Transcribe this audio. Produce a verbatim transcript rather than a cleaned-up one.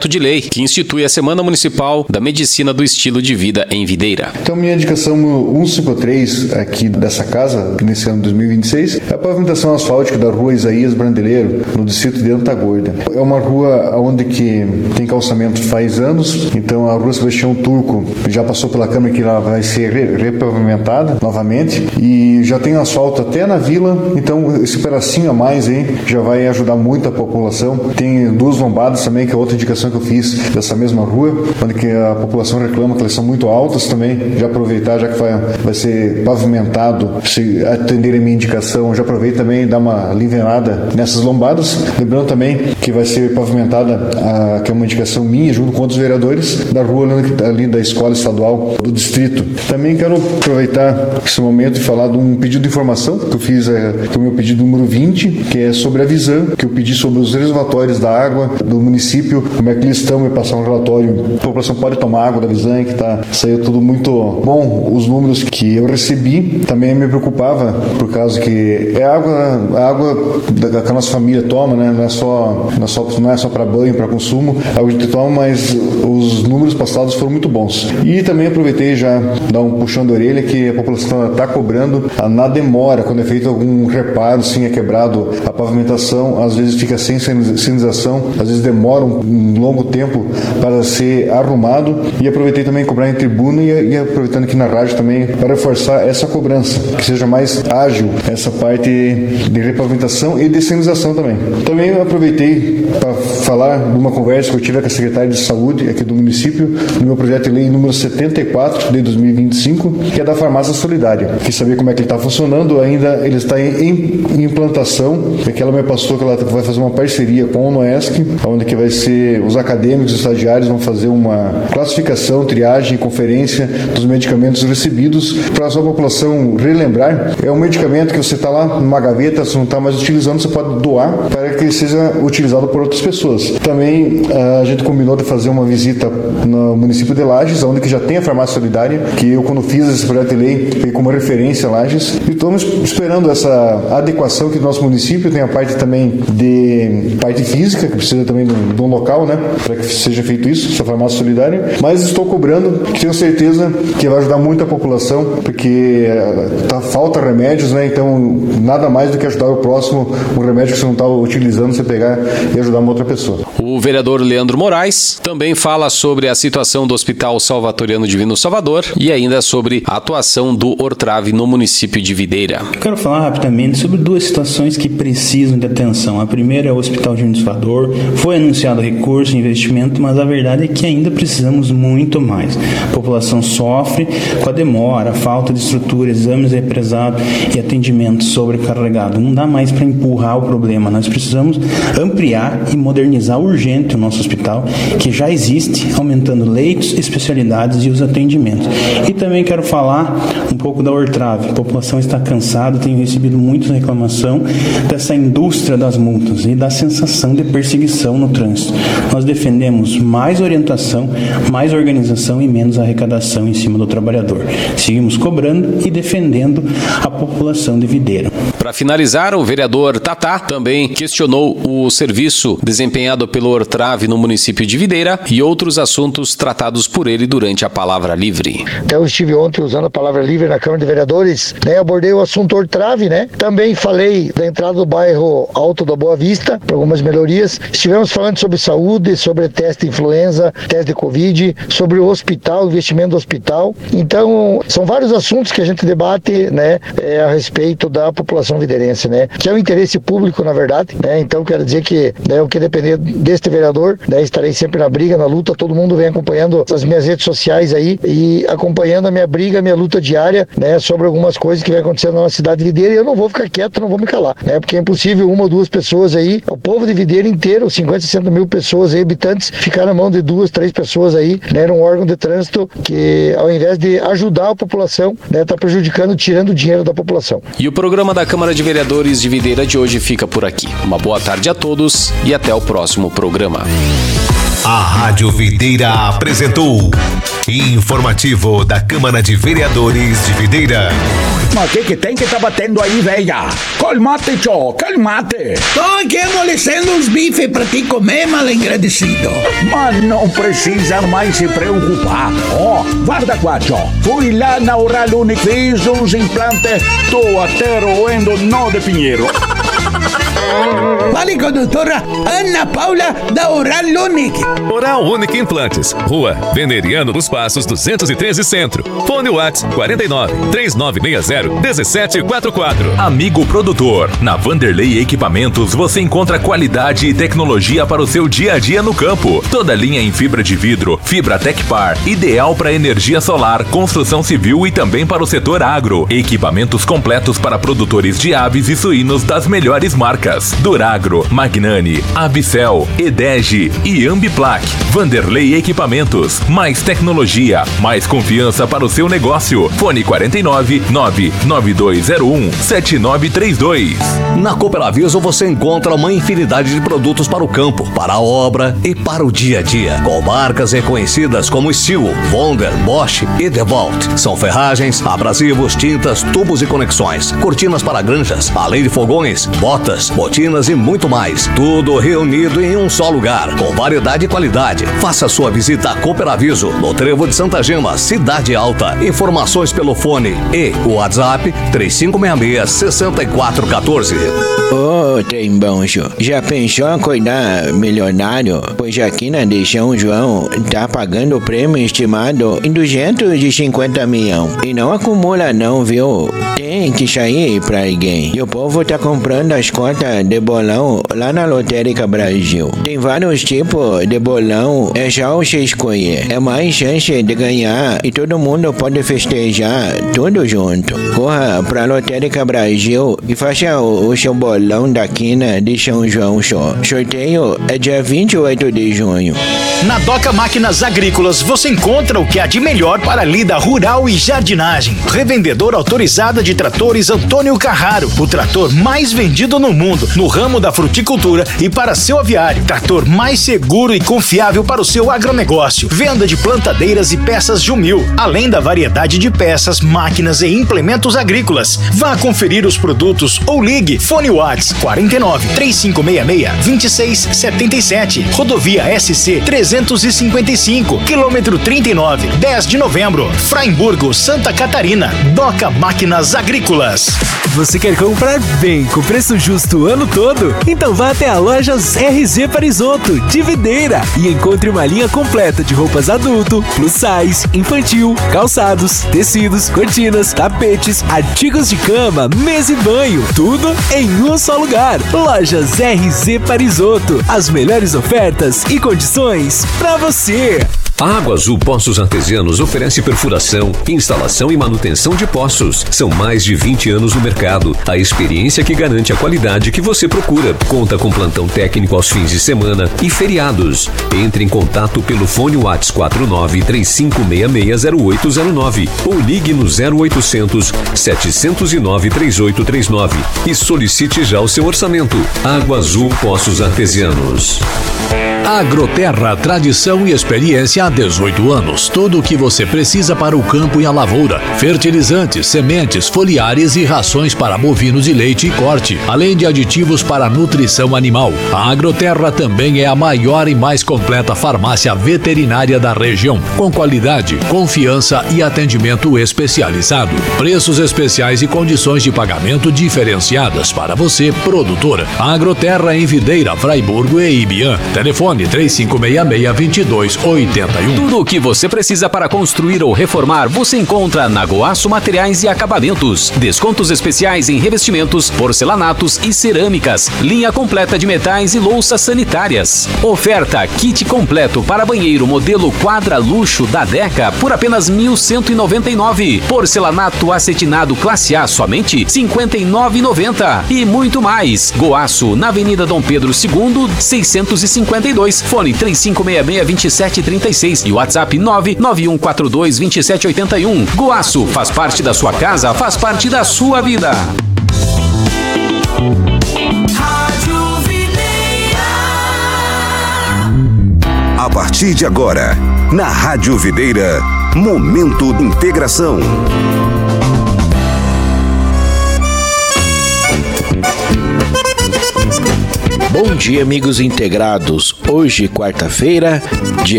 de lei que institui a Semana Municipal da Medicina do Estilo de Vida em Videira. Então, minha indicação cento e cinquenta e três aqui dessa casa, nesse ano de dois mil e vinte e seis, é a pavimentação asfáltica da rua Isaías Brandeleiro, no distrito de Antagorda. É uma rua onde que tem calçamento faz anos, então a rua Sebastião Turco já passou pela Câmara que ela vai ser re- repavimentada novamente e já tem asfalto até na vila, então esse pedacinho a mais aí já vai ajudar muito a população. Tem duas lombadas também, que é outra indicação que eu fiz dessa mesma rua, onde que a população reclama que elas são muito altas também. Já aproveitar, já que vai, vai ser pavimentado, se atender a minha indicação, já aproveito também e dar uma livenada nessas lombadas. Lembrando também que vai ser pavimentada, a, que é uma indicação minha, junto com outros vereadores, da rua ali da Escola Estadual do Distrito. Também quero aproveitar esse momento e falar de um pedido de informação que eu fiz, é, que é o meu pedido número vinte, que é sobre a Visan, que eu pedi sobre os reservatórios da água do município, como é que eles estão, e passar um relatório. A população pode tomar água da Visan, que tá, saiu tudo muito bom. Os números que eu recebi também me preocupava, por causa que é água, a água que a nossa família toma, né? Não é só, não é só, não é só para banho, para consumo, é água que a gente toma, mas os números passados foram muito bons. E também aproveitei já dar um puxão de orelha que a população está cobrando na demora, quando é feito algum reparo, sim, é quebrado a pavimentação, às vezes fica sem sinalização, às vezes demora um, um longo tempo para ser arrumado. E aproveitei também cobrar em tribuna e, e aproveitando aqui na rádio também para reforçar essa cobrança, que seja mais ágil essa parte de repavimentação e de sinalização também. Também aproveitei para falar de uma conversa que eu tive com a secretária de saúde aqui do município, no meu projeto de lei número setenta e quatro de dois mil e vinte e cinco, que é da farmácia solidária. Quis saber como é que ele está funcionando, ainda ele está em, em implantação, porque ela me passou que ela vai fazer uma parceria com o Noesc, onde que vai ser os acadêmicos e estagiários vão fazer uma classificação, triagem e conferência dos medicamentos recebidos para a sua população relembrar. É um medicamento que você está lá numa gaveta, você não está mais utilizando, você pode doar para que ele seja utilizado por outras pessoas. Também a gente combinou de fazer uma visita no município de Lages, onde que já tem a farmácia solidária, que eu quando fiz esse projeto de lei, veio como referência a Lages, e estamos esperando essa adequação que o nosso município tem a parte também de parte física, que precisa também de um, de um local, né, para que seja feito isso, essa farmácia solidária, mas estou cobrando, que tenho certeza que vai ajudar muito a população, porque tá, falta remédios, né, então nada mais do que ajudar o próximo, um remédio que você não está utilizando, você pegar e ajudar uma outra pessoa. O vereador Leandro Moraes também fala sobre a situação do Hospital Salvatoriano Divino Salvador e ainda sobre a atuação do Ortrave no município de Videira. Eu quero falar rapidamente sobre duas situações que precisam de atenção. A primeira é o Hospital Divino Salvador. Foi anunciado recurso, investimento, mas a verdade é que ainda precisamos muito mais. A população sofre com a demora, a falta de estrutura, exames represados e atendimento sobrecarregado. Não dá mais para empurrar o problema. Nós precisamos ampliar e modernizar urgente o nosso hospital, que já existe, aumentando leitos, especialidades e os atendimentos. E também quero falar um pouco da Ortrave. A população está cansada, tenho recebido muita reclamação dessa indústria das multas e da sensação de perseguição no trânsito. Nós defendemos mais orientação, mais organização e menos arrecadação em cima do trabalhador. Seguimos cobrando e defendendo a população de Videira. Para finalizar, o vereador Tatá também questionou o serviço desempenhado pelo Ortrave no município de Videira e outros assuntos tratados por ele durante a Palavra Livre. Eu estive ontem usando a Palavra Livre na Câmara de Vereadores, né, abordei o assunto Ortrave, né? Também falei da entrada do bairro Alto da Boa Vista, para algumas melhorias. Estivemos falando sobre saúde, sobre teste de influenza, teste de Covid, sobre o hospital, investimento do hospital. Então, são vários assuntos que a gente debate, né, é, a respeito da população videirense, né? Que é o interesse público, na verdade, né? Então, quero dizer que, né, o que depender deste vereador, né, estarei sempre na briga, na luta. Todo mundo vem acompanhando as minhas redes sociais aí e acompanhando a minha briga, a minha luta diária, né, sobre algumas coisas que vem acontecendo na nossa cidade de Videira, e eu não vou ficar quieto, não vou me calar, né? Porque é impossível uma ou duas pessoas aí, o povo de Videira inteiro, cinquenta, sessenta mil pessoas aí, habitantes, ficar na mão de duas, três pessoas aí, né, num órgão de trânsito que, ao invés de ajudar a população, né, tá prejudicando, tirando o dinheiro da população. E o programa da Câmara de Vereadores de Videira de hoje fica por aqui. Uma boa tarde a todos e até o próximo programa. A Rádio Videira apresentou Informativo da Câmara de Vereadores de Videira. Mas o que que tem que tá batendo aí, velha? Calmate, tio, calmate. Tô aqui amolecendo uns bifes pra te comer, mal agradecido. Mas não precisa mais se preocupar. Ó, oh, guarda qua, tio. Fui lá na Oral Unique, fiz uns implantes. Tô até roendo nó de pinheiro. Fale com a doutora Ana Paula da Oral Unique. Oral Unique Implantes, Rua Veneriano dos Passos duzentos e treze Centro. Fone WhatsApp quarenta e nove, três nove seis zero, um sete quatro quatro. Amigo produtor, na Vanderlei Equipamentos você encontra qualidade e tecnologia para o seu dia a dia no campo. Toda linha em fibra de vidro, fibra Tecpar, ideal para energia solar, construção civil e também para o setor agro. Equipamentos completos para produtores de aves e suínos das melhores marcas. Duragro, Magnani, Abicel, Edege e Ambiplac. Vanderlei Equipamentos. Mais tecnologia, mais confiança para o seu negócio. Fone quarenta e nove, nove nove dois zero um, sete nove três dois. Na Cooperaviso você encontra uma infinidade de produtos para o campo, para a obra e para o dia a dia. Com marcas reconhecidas como Steel, Wonder, Bosch e DeWalt. São ferragens, abrasivos, tintas, tubos e conexões, cortinas para granjas, além de fogões, botas, botinas e muito mais. Tudo reunido em um só lugar, com variedade e qualidade. Faça sua visita a Cooperaviso, no Trevo de Santa Gema, Cidade Alta. Informações pelo fone e o WhatsApp três cinco seis seis, seis quatro um quatro. Ô, oh, trem bom, senhor. Já pensou em cuidar milionário? Pois aqui na de São João tá pagando o prêmio estimado em duzentos e cinquenta milhões. E não acumula não, viu? Tem que sair pra alguém. E o povo tá comprando as cotas de bolão lá na Lotérica Brasil. Tem vários tipos de bolão, é só você escolher. É mais chance de ganhar e todo mundo pode festejar tudo junto. Corra pra Lotérica Brasil e faça o, o seu bolão da quina de São João só. Sorteio é dia vinte e oito de junho. Na Doca Máquinas Agrícolas você encontra o que há de melhor para a lida rural e jardinagem. Revendedor autorizada de tratores Antônio Carraro, o trator mais vendido no mundo, no ramo da fruticultura e para seu aviário. Trator mais seguro e confiável para o seu agronegócio. Venda de plantadeiras e peças Jumil, além da variedade de peças, máquinas e implementos agrícolas. Vá conferir os produtos ou ligue. Fone Whats quarenta e nove, três cinco seis seis, dois seis sete sete. Rodovia S C trezentos e cinquenta e cinco, quilômetro trinta e nove, dez de novembro. Fraimburgo, Santa Catarina. Doca Máquinas Agrícolas. Você quer comprar bem com preço justo o ano todo? Então vá até a Lojas R Z Parisotto, de Videira, e encontre uma linha completa de roupas adulto, plus size, infantil, calçados, tecidos, cortinas, tapetes, artigos de cama, mesa e banho, tudo em um só lugar. Lojas R Z Parisotto, as melhores ofertas e condições para você. A Água Azul Poços Artesianos oferece perfuração, instalação e manutenção de poços. São mais de vinte anos no mercado. A experiência que garante a qualidade que você procura. Conta com plantão técnico aos fins de semana e feriados. Entre em contato pelo fone WhatsApp quatro nove três cinco seis seis zero oito zero nove ou ligue no zero oitocentos, sete zero nove, três oito três nove e solicite já o seu orçamento. Água Azul Poços Artesianos. Agroterra, tradição e experiência há dezoito anos. Tudo o que você precisa para o campo e a lavoura. Fertilizantes, sementes, foliares e rações para bovinos de leite e corte, além de aditivos para a nutrição animal. A Agroterra também é a maior e mais completa farmácia veterinária da região, com qualidade, confiança e atendimento especializado. Preços especiais e condições de pagamento diferenciadas para você, produtor. A Agroterra em Videira, Fraiburgo e Ibiã. Telefone três cinco seis seis, dois dois oito um. Tudo o que você precisa para construir ou reformar você encontra na Goaço Materiais e Acabamentos. Descontos especiais em revestimentos, porcelanatos e cerâmicas. Linha completa de metais e louças sanitárias. Oferta kit completo para banheiro modelo Quadra Luxo da Deca por apenas mil cento e noventa e nove reais. Porcelanato acetinado classe A somente cinquenta e nove reais e noventa centavos. E muito mais. Goaço na Avenida Dom Pedro segundo, seiscentos e cinquenta e dois. Fone três cinco seis seis, dois sete três seis e WhatsApp nove nove um quatro dois, dois sete oito um. Goaço faz parte da sua casa, faz parte da sua vida. A partir de agora, na Rádio Videira, Momento de Integração. Bom dia, amigos integrados. Hoje, quarta-feira, dia